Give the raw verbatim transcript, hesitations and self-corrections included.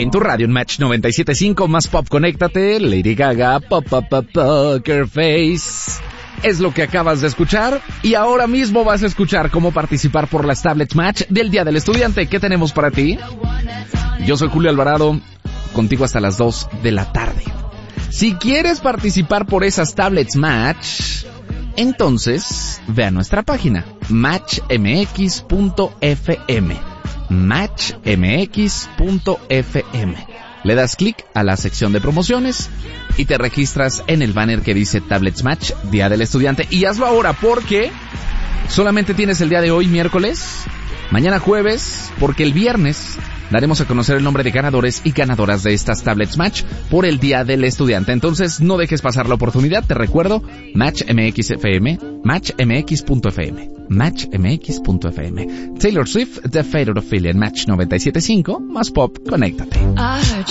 En tu radio en Match noventa y siete punto cinco, más pop, conéctate, Lady Gaga, pop, pop, pop, poker face. Es lo que acabas de escuchar y ahora mismo vas a escuchar cómo participar por las Tablets Match del Día del Estudiante. ¿Qué tenemos para ti? Yo soy Julio Alvarado, contigo hasta las dos de la tarde. Si quieres participar por esas Tablets Match, entonces ve a nuestra página match m x punto f m. match m x punto f m. Le das clic a la sección de promociones y te registras en el banner que dice Tablets Match Día del Estudiante. Y hazlo ahora porque solamente tienes el día de hoy, miércoles, mañana jueves, porque el viernes daremos a conocer el nombre de ganadores y ganadoras de estas Tablets Match por el Día del Estudiante. Entonces no dejes pasar la oportunidad, te recuerdo, Match M X F M, match m x punto f m, match m x punto f m. Taylor Swift, The Fate of Ophelia en Match noventa y siete punto cinco, más pop, conéctate.